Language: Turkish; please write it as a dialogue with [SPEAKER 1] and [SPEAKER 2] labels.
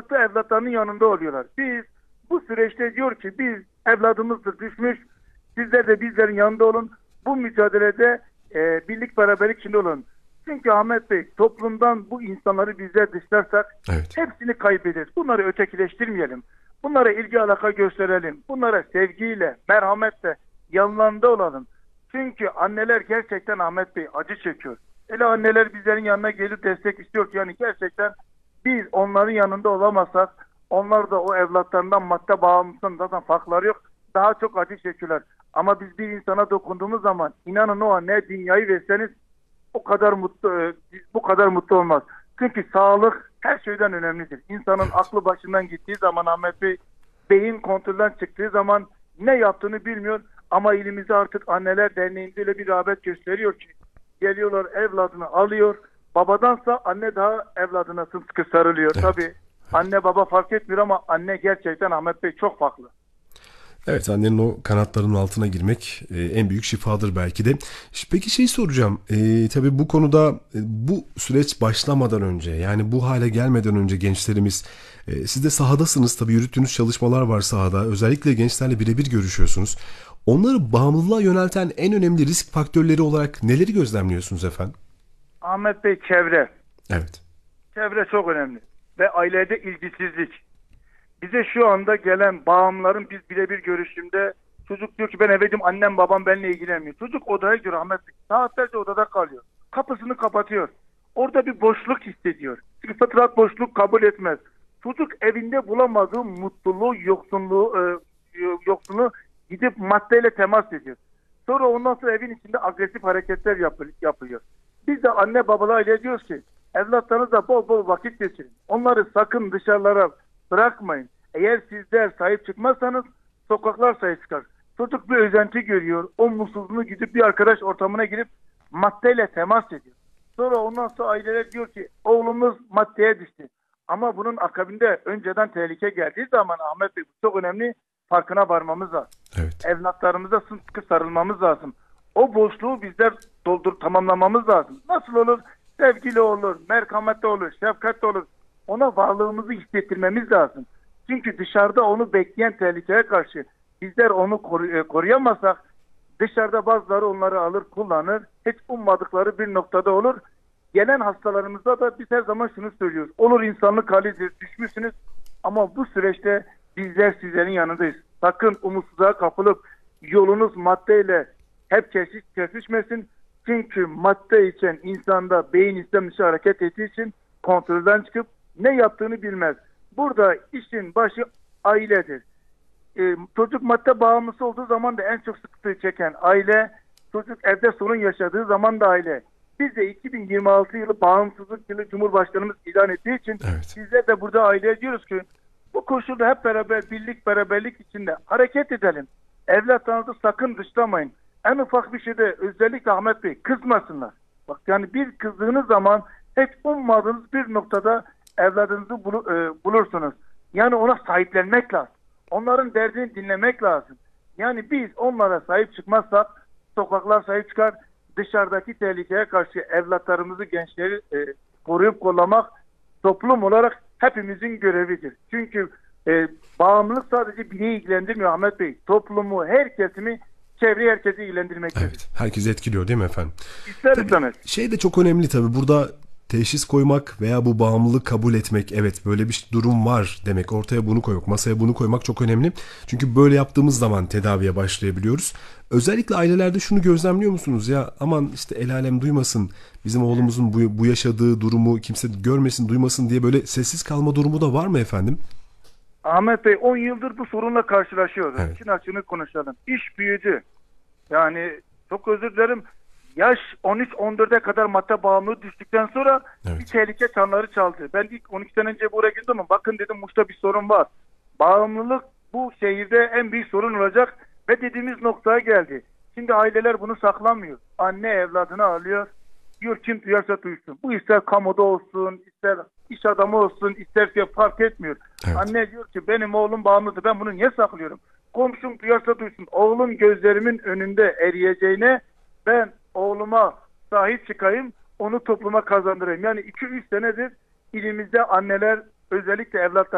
[SPEAKER 1] Sağlıklı evlatlarının yanında oluyorlar. Biz bu süreçte diyor ki biz evladımızdır düşmüş. Sizler de bizlerin yanında olun. Bu mücadelede birlik beraberlik içinde olun. Çünkü Ahmet Bey toplumdan bu insanları bizler dışlarsak
[SPEAKER 2] Evet.
[SPEAKER 1] hepsini kaybederiz. Bunları ötekileştirmeyelim. Bunlara ilgi alaka gösterelim. Bunlara sevgiyle, merhametle yanlarında olalım. Çünkü anneler gerçekten Ahmet Bey acı çekiyor. Hele anneler bizlerin yanına gelip destek istiyor ki yani gerçekten biz onların yanında olamazsak onlar da o evlatlarından madde bağımlısından zaten farkları yok. Daha çok acı çekiyorlar. Ama biz bir insana dokunduğumuz zaman inanın o an ne dünyayı verseniz o kadar mutlu bu kadar mutlu olmaz. Çünkü sağlık her şeyden önemlidir. İnsanın aklı başından gittiği zaman Ahmet Bey beyin kontrolden çıktığı zaman ne yaptığını bilmiyor ama elimizde artık anneler derneğinde öyle bir rağbet gösteriyor ki geliyorlar evladını alıyor. Babadansa anne daha evladına sımsıkı sarılıyor.
[SPEAKER 2] Evet.
[SPEAKER 1] Tabii anne baba fark etmiyor ama anne gerçekten Ahmet Bey çok farklı.
[SPEAKER 2] Evet, annenin o kanatlarının altına girmek en büyük şifadır belki de. Peki şey soracağım. Tabii bu konuda bu süreç başlamadan önce yani bu hale gelmeden önce gençlerimiz siz de sahadasınız tabii yürüttüğünüz çalışmalar var sahada. Özellikle gençlerle birebir görüşüyorsunuz. Onları bağımlılığa yönelten en önemli risk faktörleri olarak neleri gözlemliyorsunuz efendim?
[SPEAKER 1] Ahmet Bey çevre.
[SPEAKER 2] Evet.
[SPEAKER 1] Çevre çok önemli. Ve ailede ilgisizlik. Bize şu anda gelen bağımlıların biz birebir görüşümde çocuk diyor ki ben eve gidiyorum annem babam benimle ilgilenmiyor. Çocuk odaya giriyor Ahmet Bey. Saatlerce odada kalıyor. Kapısını kapatıyor. Orada bir boşluk hissediyor. Çünkü fıtrat boşluk kabul etmez. Çocuk evinde bulamadığı mutluluğu, yoksunluğu gidip maddeyle temas ediyor. Sonra ondan sonra evin içinde agresif hareketler yapıyor. Biz de anne babalarla diyoruz ki evlatlarınızla bol bol vakit geçirin. Onları sakın dışarılara bırakmayın. Eğer sizler sahip çıkmazsanız sokaklar sahip çıkar. Çocuk bir özenti görüyor. O mutsuzluğunu gidip bir arkadaş ortamına girip maddeyle temas ediyor. Sonra ondan sonra aileler diyor ki oğlumuz maddeye düştü. Ama bunun akabinde önceden tehlike geldiği zaman Ahmet Bey bu çok önemli farkına varmamız lazım.
[SPEAKER 2] Evet.
[SPEAKER 1] Evlatlarımıza sıkı sarılmamız lazım. O boşluğu bizler tamamlamamız lazım. Nasıl olur? Sevgiyle olur, merhametle olur, şefkatle olur. Ona varlığımızı hissettirmemiz lazım. Çünkü dışarıda onu bekleyen tehlikeye karşı bizler onu koruyamazsak dışarıda bazıları onları alır kullanır. Hiç ummadıkları bir noktada olur. Gelen hastalarımızda da biz her zaman şunu söylüyoruz. Olur insanlık halidir, düşmüşsünüz ama bu süreçte bizler sizlerin yanındayız. Sakın umutsuzluğa kapılıp yolunuz maddeyle hep kesişmesin. Çünkü madde için insanda beyin istem dışı hareket ettiği için kontrolden çıkıp ne yaptığını bilmez. Burada işin başı ailedir. Çocuk madde bağımlısı olduğu zaman da en çok sıkıntı çeken aile, çocuk evde sorun yaşadığı zaman da aile. Biz de 2026 yılı bağımsızlık yılı Cumhurbaşkanımız ilan ettiği için
[SPEAKER 2] Evet.
[SPEAKER 1] bizler de burada aileye diyoruz ki bu koşulda hep beraber birlik beraberlik içinde hareket edelim. Evlatlarınızı sakın dışlamayın. En ufak bir şeyde özellikle Ahmet Bey kızmasınlar. Bak yani bir kızdığınız zaman hiç ummadığınız bir noktada evladınızı bulursunuz. Yani ona sahiplenmek lazım. Onların derdini dinlemek lazım. Yani biz onlara sahip çıkmazsak sokaklar sahip çıkar. Dışarıdaki tehlikeye karşı evlatlarımızı, gençleri koruyup kollamak toplum olarak hepimizin görevidir. Çünkü bağımlılık sadece bireyi ilgilendirmiyor Ahmet Bey. Toplumu, her kesimi, çevre herkesi ilgilendirmektedir.
[SPEAKER 2] Evet. Herkes etkiliyor değil mi efendim?
[SPEAKER 1] İster
[SPEAKER 2] Tabii,
[SPEAKER 1] istemez.
[SPEAKER 2] şey de çok önemli tabii. Burada teşhis koymak veya bu bağımlılığı kabul etmek, evet böyle bir durum var demek, ortaya bunu koymak, masaya bunu koymak çok önemli. Çünkü böyle yaptığımız zaman tedaviye başlayabiliyoruz. Özellikle ailelerde şunu gözlemliyor musunuz ya, aman işte el alem duymasın, bizim oğlumuzun bu yaşadığı durumu kimse görmesin, duymasın diye böyle sessiz kalma durumu da var mı efendim?
[SPEAKER 1] Ahmet Bey 10 yıldır bu sorunla karşılaşıyoruz.
[SPEAKER 2] Evet.
[SPEAKER 1] İçin açını konuşalım. İş büyüdü. Yani çok özür dilerim. Yaş 13-14'e kadar madde bağımlılığı düştükten sonra
[SPEAKER 2] Evet.
[SPEAKER 1] bir tehlike çanları çaldı. Ben ilk 12 sene önce buraya girdim ama bakın dedim Muş'ta bir sorun var. Bağımlılık bu şehirde en büyük sorun olacak ve dediğimiz noktaya geldi. Şimdi aileler bunu saklamıyor. Anne evladını alıyor. Diyor kim duyarsa duysun. Bu ister kamuda olsun, ister iş adamı olsun, isterse fark etmiyor.
[SPEAKER 2] Evet.
[SPEAKER 1] Anne diyor ki benim oğlum bağımlıdır. Ben bunu niye saklıyorum? Komşum duyarsa duysun. Oğlum gözlerimin önünde eriyeceğine ben oğluma sahip çıkayım, onu topluma kazandırayım. Yani 2-3 senedir ilimizde anneler özellikle evlatlar